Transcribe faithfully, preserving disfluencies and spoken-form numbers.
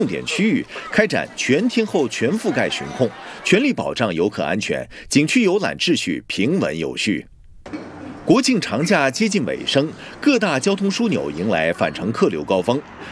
重点区域开展全天候全覆盖巡控，全力保障游客安全，景区游览秩序平稳有序。国庆长假接近尾声，各大交通枢纽迎来返程客流高峰。